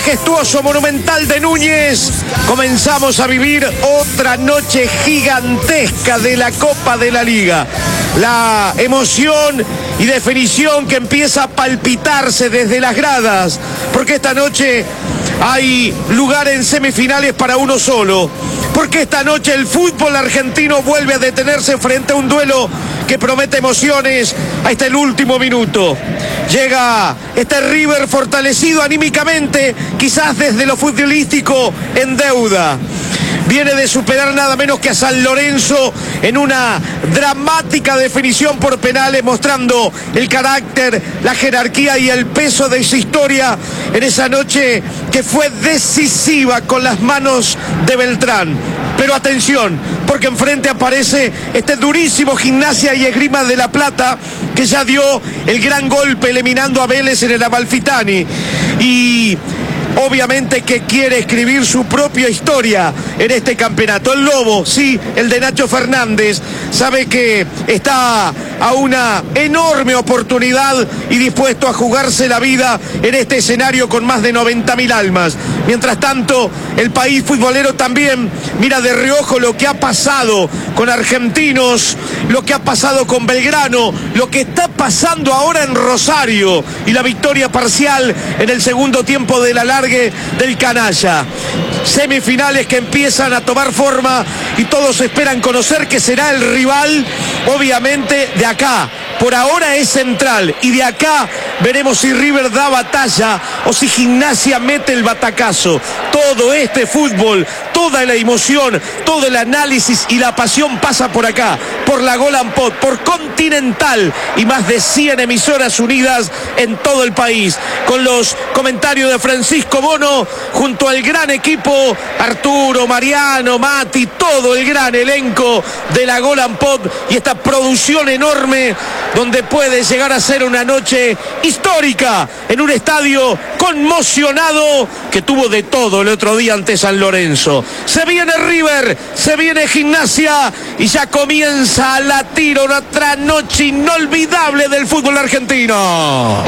majestuoso Monumental de Núñez, comenzamos a vivir otra noche gigantesca de la Copa de la Liga. La emoción y definición que empieza a palpitarse desde las gradas, porque esta noche hay lugar en semifinales para uno solo, porque esta noche el fútbol argentino vuelve a detenerse frente a un duelo que promete emociones hasta el último minuto. Llega este River fortalecido anímicamente, quizás desde lo futbolístico en deuda. Viene de superar nada menos que a San Lorenzo en una dramática definición por penales, mostrando el carácter, la jerarquía y el peso de su historia en esa noche que fue decisiva con las manos de Beltrán. Pero atención, porque enfrente aparece este durísimo Gimnasia y Esgrima de La Plata, que ya dio el gran golpe eliminando a Vélez en el Amalfitani. Y obviamente que quiere escribir su propia historia en este campeonato. El Lobo, sí, el de Nacho Fernández, sabe que está a una enorme oportunidad y dispuesto a jugarse la vida en este escenario con más de 90.000 almas. Mientras tanto, el país futbolero también mira de reojo lo que ha pasado con Argentinos, lo que ha pasado con Belgrano, lo que está pasando ahora en Rosario y la victoria parcial en el segundo tiempo de la largue del canalla. Semifinales que empiezan a tomar forma y todos esperan conocer que será el rival, obviamente, de acá. Por ahora es Central y de acá veremos si River da batalla o si Gimnasia mete el batacazo. Todo este fútbol, toda la emoción, todo el análisis y la pasión pasa por acá, por la Golan Pod, por Continental y más de 100 emisoras unidas en todo el país. Con los comentarios de Francisco Bono junto al gran equipo Arturo, Mariano, Mati, todo el gran elenco de la Golan Pod y esta producción enorme donde puede llegar a ser una noche histórica en un estadio conmocionado que tuvo de todo el otro día ante San Lorenzo. Se viene River, se viene Gimnasia y ya comienza a latir otra noche inolvidable del fútbol argentino.